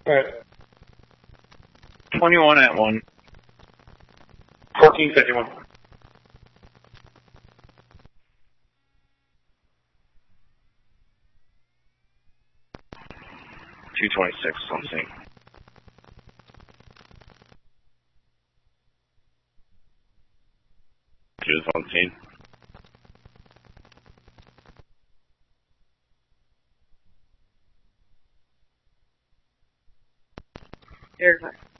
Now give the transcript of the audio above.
Alright. 21 at 1. 1451. $226 something. She was on scene. You're fine.